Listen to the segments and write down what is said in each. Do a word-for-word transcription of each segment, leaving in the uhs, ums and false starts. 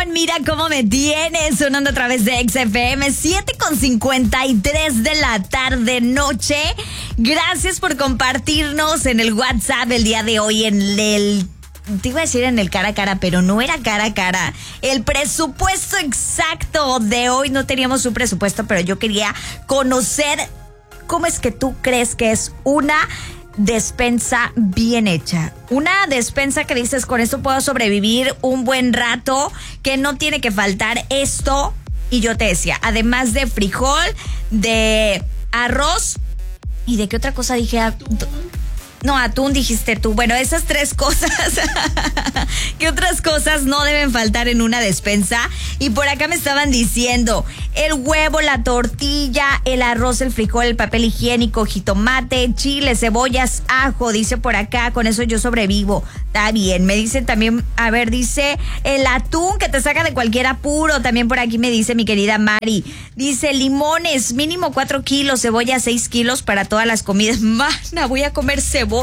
con Mira Cómo Me Tienes, sonando a través de X F M, siete con cincuenta y tres de la tarde noche. Gracias por compartirnos en el WhatsApp el día de hoy en el... Te iba a decir en el cara a cara, pero no era cara a cara. El presupuesto exacto de hoy, no teníamos un presupuesto, pero yo quería conocer cómo es que tú crees que es una despensa bien hecha. Una despensa que dices, con esto puedo sobrevivir un buen rato, que no tiene que faltar esto. Y yo te decía, además de frijol, de arroz, ¿y de qué otra cosa dije? No, atún dijiste tú. Bueno, esas tres cosas. ¿Qué otras cosas no deben faltar en una despensa? Y por acá me estaban diciendo el huevo, la tortilla, el arroz, el frijol, el papel higiénico, jitomate, chile, cebollas, ajo. Dice por acá, con eso yo sobrevivo. Está bien. Me dicen también, a ver, dice el atún que te saca de cualquier apuro. También por aquí me dice mi querida Mari. Dice limones, mínimo cuatro kilos, cebolla seis kilos para todas las comidas. Mana, voy a comer cebolla.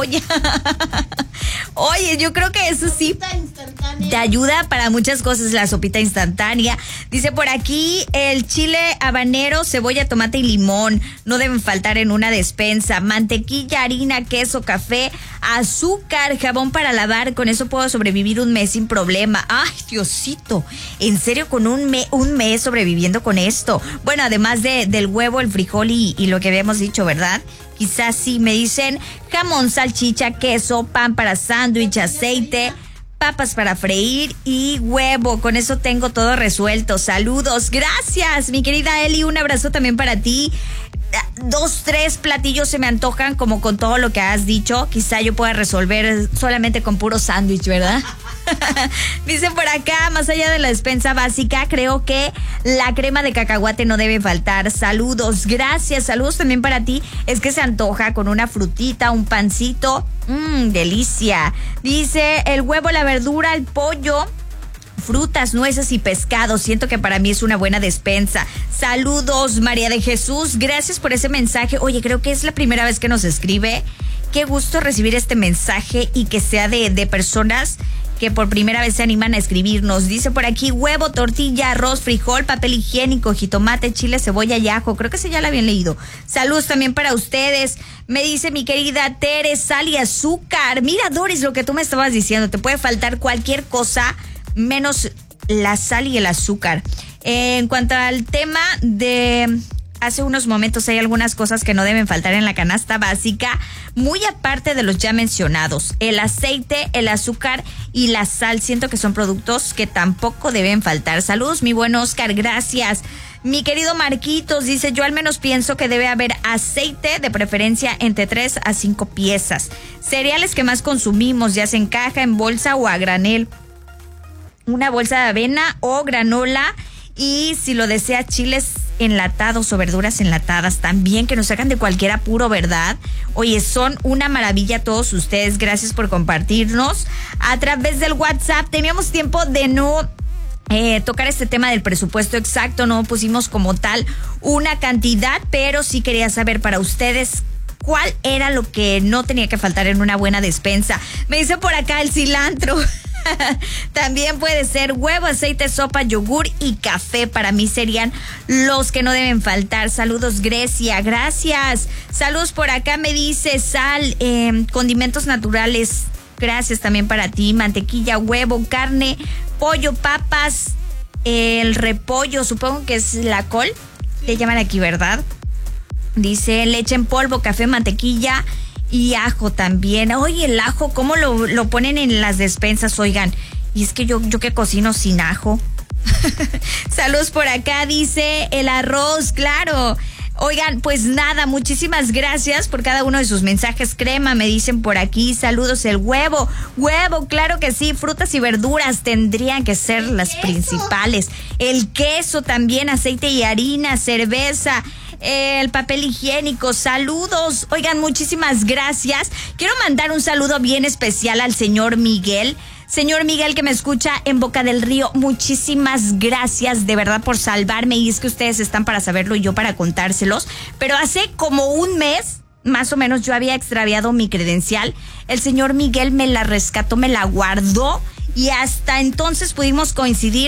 Oye, yo creo que eso sí te ayuda para muchas cosas, la sopita instantánea. Dice por aquí el chile habanero, cebolla, tomate y limón no deben faltar en una despensa. Mantequilla, harina, queso, café, azúcar, jabón para lavar. Con eso puedo sobrevivir un mes sin problema. Ay, Diosito, en serio, con un, me, un mes sobreviviendo con esto. Bueno, además de, del huevo, el frijol y, y lo que habíamos dicho, ¿verdad? Quizás sí. Me dicen jamón, salchicha, queso, pan para sándwich, aceite, papas para freír y huevo. Con eso tengo todo resuelto. Saludos. Gracias, mi querida Eli. Un abrazo también para ti. Dos, tres platillos se me antojan, como con todo lo que has dicho. Quizá yo pueda resolver solamente con puro sándwich, ¿verdad? Dicen por acá, más allá de la despensa básica, creo que la crema de cacahuate no debe faltar. Saludos, gracias. Saludos también para ti. Es que se antoja con una frutita, un pancito. Mmm, delicia. Dice el huevo, la verdura, el pollo, frutas, nueces y pescado. Siento que para mí es una buena despensa. Saludos, María de Jesús. Gracias por ese mensaje. Oye, creo que es la primera vez que nos escribe. Qué gusto recibir este mensaje y que sea de, de personas que por primera vez se animan a escribirnos. Dice por aquí huevo, tortilla, arroz, frijol, papel higiénico, jitomate, chile, cebolla y ajo. Creo que ese ya lo habían leído. Saludos también para ustedes. Me dice mi querida Tere, sal y azúcar. Mira, Doris, lo que tú me estabas diciendo. Te puede faltar cualquier cosa menos la sal y el azúcar. Eh, en cuanto al tema de hace unos momentos, hay algunas cosas que no deben faltar en la canasta básica, muy aparte de los ya mencionados. El aceite, el azúcar y la sal. Siento que son productos que tampoco deben faltar. Saludos, mi buen Oscar, gracias. Mi querido Marquitos dice, yo al menos pienso que debe haber aceite, de preferencia entre tres a cinco piezas. Cereales que más consumimos, ya sea en caja, en bolsa o a granel. Una bolsa de avena o granola, y si lo desea, chiles enlatados o verduras enlatadas también, que nos sacan de cualquier apuro, ¿verdad? Oye, son una maravilla todos ustedes. Gracias por compartirnos a través del WhatsApp. Teníamos tiempo de no eh, tocar este tema del presupuesto exacto, no pusimos como tal una cantidad, pero sí quería saber para ustedes cuál era lo que no tenía que faltar en una buena despensa. Me dice por acá el cilantro. También puede ser huevo, aceite, sopa, yogur y café. Para mí serían los que no deben faltar. Saludos, Grecia, gracias. Saludos por acá, me dice sal, eh, condimentos naturales. Gracias también para ti. Mantequilla, huevo, carne, pollo, papas, el repollo, supongo que es la col. Le llaman aquí, ¿verdad? Dice leche en polvo, café, mantequilla y ajo también. Oye, el ajo, ¿cómo lo, lo ponen en las despensas? Oigan, y es que yo, yo que cocino sin ajo. Saludos por acá, dice el arroz, claro. Oigan, pues nada, muchísimas gracias por cada uno de sus mensajes. Crema, me dicen por aquí. Saludos, el huevo. Huevo, claro que sí. Frutas y verduras tendrían que ser las principales. El queso también, aceite y harina, cerveza, el papel higiénico. Saludos. Oigan, muchísimas gracias. Quiero mandar un saludo bien especial al señor Miguel. Señor Miguel, que me escucha en Boca del Río, muchísimas gracias de verdad por salvarme. Y es que ustedes están para saberlo y yo para contárselos. Pero hace como un mes, más o menos, yo había extraviado mi credencial. El señor Miguel me la rescató, me la guardó. Y hasta entonces pudimos coincidir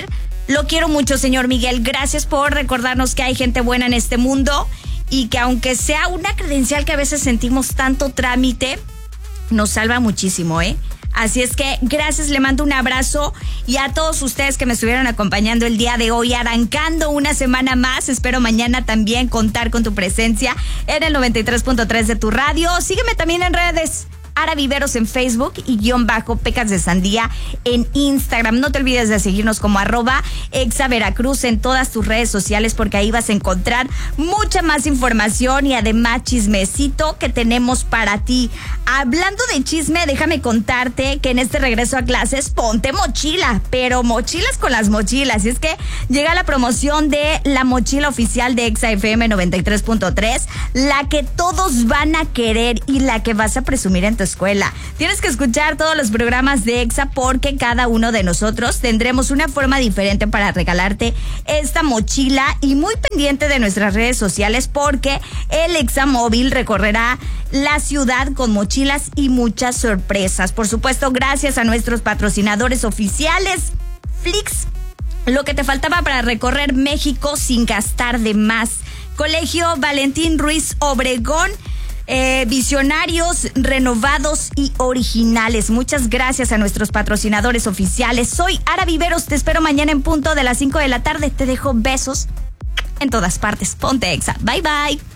Lo quiero mucho, señor Miguel. Gracias por recordarnos que hay gente buena en este mundo y que aunque sea una credencial que a veces sentimos tanto trámite, nos salva muchísimo, ¿eh? Así es que gracias, le mando un abrazo y a todos ustedes que me estuvieron acompañando el día de hoy, arrancando una semana más. Espero mañana también contar con tu presencia en el noventa y tres punto tres de tu radio. Sígueme también en redes. Ara Viveros en Facebook y guión bajo Pecas de Sandía en Instagram. No te olvides de seguirnos como arroba Exa Veracruz en todas tus redes sociales, porque ahí vas a encontrar mucha más información y además chismecito que tenemos para ti. Hablando de chisme, déjame contarte que en este regreso a clases ponte mochila, pero mochilas con las mochilas. Y es que llega la promoción de la mochila oficial de Exa F M noventa y tres punto tres, la que todos van a querer y la que vas a presumir en tu escuela. Tienes que escuchar todos los programas de Exa, porque cada uno de nosotros tendremos una forma diferente para regalarte esta mochila, y muy pendiente de nuestras redes sociales, porque el Exa Móvil recorrerá la ciudad con mochilas y muchas sorpresas. Por supuesto, gracias a nuestros patrocinadores oficiales, Flix, lo que te faltaba para recorrer México sin gastar de más. Colegio Valentín Ruiz Obregón, Eh, visionarios, renovados y originales. Muchas gracias a nuestros patrocinadores oficiales. Soy Ara Viveros, te espero mañana en punto de las cinco de la tarde. Te dejo besos en todas partes. Ponte Exa. Bye bye.